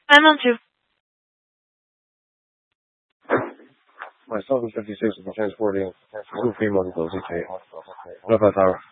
I'm on two. Myself is 56 and transporting two female equals. Okay. What about Tara?